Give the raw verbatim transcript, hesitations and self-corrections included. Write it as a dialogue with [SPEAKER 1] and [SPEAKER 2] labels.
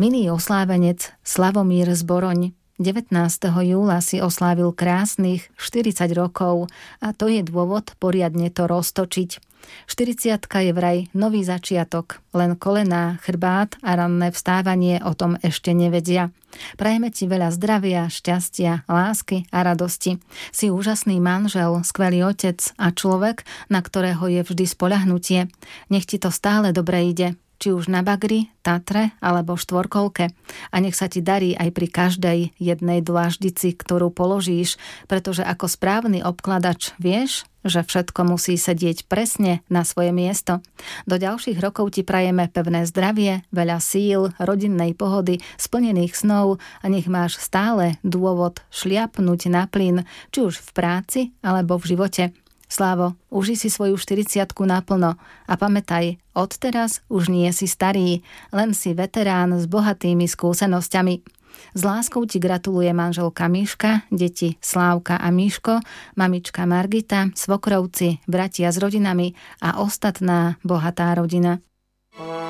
[SPEAKER 1] Milý oslávenec Slavomír Zboroň devätnásteho júla si oslávil krásnych štyridsať rokov a to je dôvod poriadne to roztočiť. štyridsiatka je vraj nový začiatok, len kolená, chrbát a ranné vstávanie o tom ešte nevedia. Prajeme ti veľa zdravia, šťastia, lásky a radosti. Si úžasný manžel, skvelý otec a človek, na ktorého je vždy spoľahnutie. Nech ti to stále dobre ide, či už na bagri, Tatre alebo štvorkolke. A nech sa ti darí aj pri každej jednej dláždici, ktorú položíš, pretože ako správny obkladač vieš, že všetko musí sedieť presne na svoje miesto. Do ďalších rokov ti prajeme pevné zdravie, veľa síl, rodinnej pohody, splnených snov a nech máš stále dôvod šliapnúť na plyn, či už v práci alebo v živote. Slávo, uži si svoju štyridsiatku naplno a pamätaj, odteraz už nie si starý, len si veterán s bohatými skúsenosťami. S láskou ti gratuluje manželka Miška, deti Slávka a Miško, mamička Margita, svokrovci, bratia s rodinami a ostatná bohatá rodina.